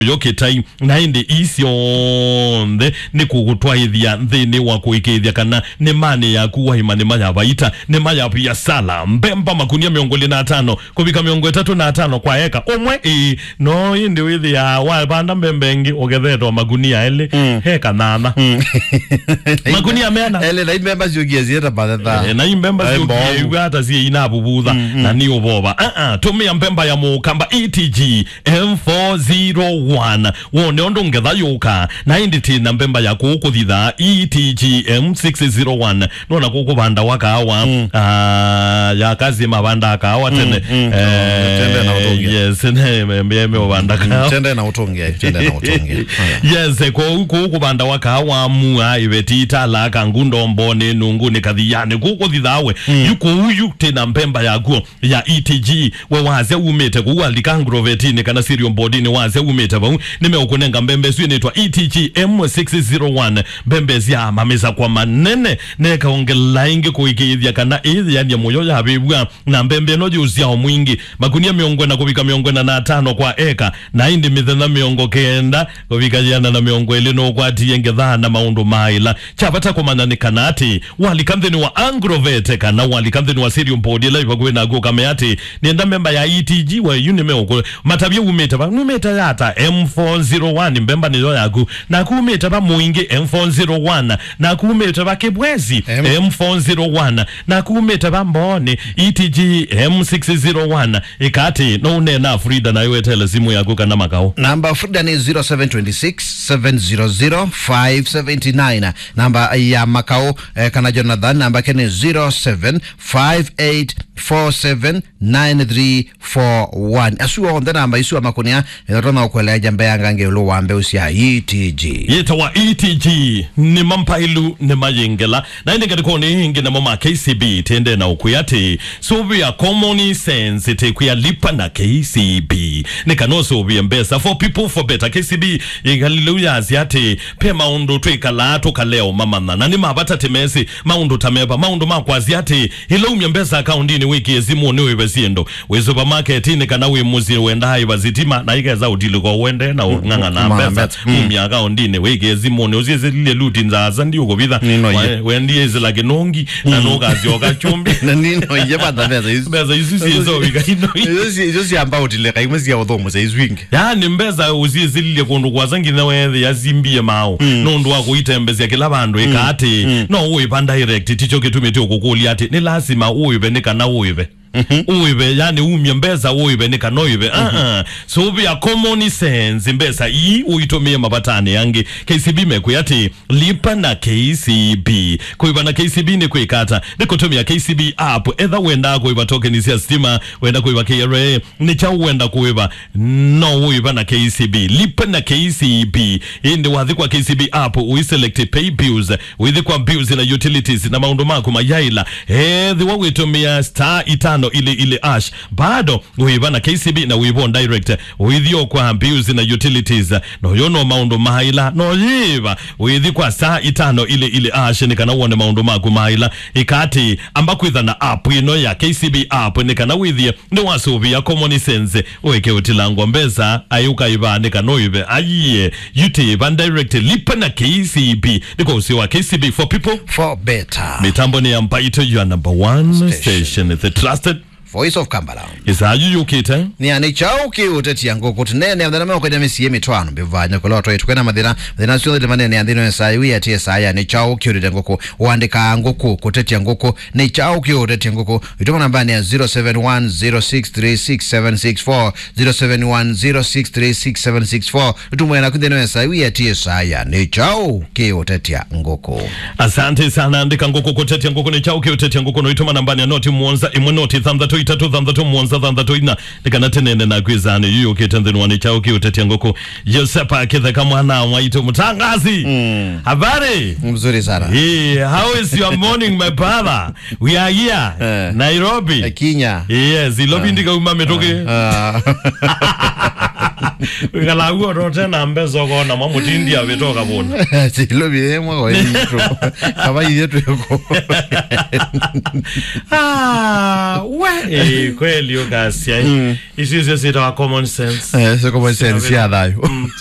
yoke tai na indi isionde ni kugutwaithia nthini wa kuikithia kana ni mani ya kuwa imani maya baita ni maya pia sala mbemba makunia 25 kubika 35 kwa eka omwe no indi withi ya wa banda mbembengi ogethetwa magunia ele heka nana magunia mena ele na imbemba siogia zieta batata na imbemba siogia hata zie inabubutha na ni oboba tumia mbemba ya mukamba ETG M401 wone ondo ngetha yuka na inditi na mbemba ya kukuthitha ETG M601 nona kukubanda wakawa ya kazi mabanda akawa tene tende na utongia yes mbeme obanda kawa tende na utongia yes kukubanda wakawa mua ibetita la kangundo mbone nunguni kathiyane kukuthithawe yuko uyu tena mbemba yaguo ya ETG we waze umete kuwalika Agrovetini kana Sirion Bodini waze umete ba nimeukunenga mbembe sio inaitwa ETG M601 mbembe ya mameza kwa manene neka ongela ingi kuikithia kana ithi yani moyo ya bibwa na mbembe no juzia mwingi makunia miongo na kubika miongo na 5 kwa eka na indi mithena miongo kenda kubika jana na miongo ile no kwati yengetha na maundo maila chapata kwa manane kanati walikamtheni wa Agrovet kana walikamtheni wa Sirion Bodini live kwa na go kameati nienda memba ya ETG wa unimeo matabia umeta ba numeta yata M401 mbemba nizo yaku na kumeta ba muingi M401 na kumeta ba kebwezi M401 na kumeta ba mbone ETG M601 ikati no nena Frida na iwe tele simu yaku kana makao namba Frida ni 0726 700 579 namba ya makao kana Jonathan namba kene 0758479341 asuwa onda namba isuwa makunia rona ukwelea jambe yangange ulo wambe usia ETG yeta wa ETG ni mampailu ni mayengela na indi katikoni hingi na mama KCB tende na ukuyate sovia common sense te kuya lipa na KCB ni kanoso mbesa for people for better KCB hallelujah asiate pe maundo twekala tokaleo mama na ni mabata temesi maundo tameba maundo makwa asiate hilo mbesa account ni wiki ezimu ni webesiendo wezo ba market ni kana we muzi wenda hai bazitima na igeza udiliko wende na nganga na mbesa umyaka ondine wiki ezimu ni uzize lile luti nzaza ndi uko bitha wendi ezilage nongi na noga zioka chumbi na nino yebada mbeza isusi ezo wika izo si amba udileka imezi ya odhomo za izwingi yani mbeza uzize lile kundu kwa zangi na wewe ya zimbie mao nondo wako itembezi ya kila bandu ikati no uwe pan direct ticho kitumiti ukukuli ati ni lazima uwe nika na uwe uibe yani umyembeza uibe nika noibe so be a common sense mbesa uitomie mabatani yangi KCB mekuyati lipa na KCB kuiba na KCB ni kuikata nikotomia KCB app either wenda kuiba token sia stima wenda kuiba KRA ni cha wenda kuiba no uiba na KCB lipa na KCB indi wathi kwa KCB app uiselect pay bills withi kwa bills na utilities na maundo mako mayaila the wa witomia star itano ile ash bado uibana KCB na uibon direct uithio kwa bills na utilities no yono maundo maila no yiva uithi kwa saa itano ile ash ni kana uone maundo maku maila ikati ambakwitha na app ino ya KCB app ni kana withie ndo wasuvia common sense uweke utilango mbeza ayuka iba ni kana uive ayiye yuti ban direct lipa na KCB niko usiwa KCB for people for better mitambo ni Mpaito your number one station the trusted Voice of Kampala. Isa yukite ni anichao ki uteti yango kutinene mdana kwa demesi yemitwano bivanya kola to tukena madina sio de manene andino nsaiwi ya TSI anichao ki uteti yango uandika ngoko kuteti yango ni chao ki uteti yango itoma namba ni 0710636764 0710636764 utumwe na kudeno nsaiwi ya TSI anichao ki uteti yango. Asante sana andika ngoko kuteti yango ni chao ki uteti yango no itoma namba ni noti muonza imunoti thamba itatu dhandatu muonza dhandatu ina nikana tenene na kwizane yuyo ketendeni wani chao ki uteti ngoko Yosepa akitha kama na mwaito mutangazi habari mzuri sana how is your morning my brother we are here Nairobi Kenya yes ilobi ndika umame toke ngala uo tena mbezo kona mamutindi avetoka bona chilo biemwa kwa intro kama yetu yuko we kweli ukasia isizo sita wa common sense so common sense ya dayo